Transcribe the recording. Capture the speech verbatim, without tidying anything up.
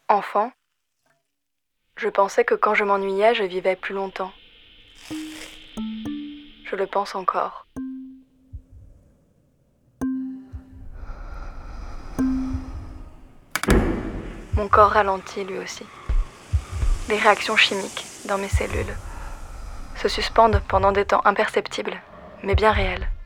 Enfant, je pensais que quand je m'ennuyais, je vivais plus longtemps. Je le pense encore. Mon corps ralentit lui aussi. Les réactions chimiques dans mes cellules se suspendent pendant des temps imperceptibles, mais bien réels.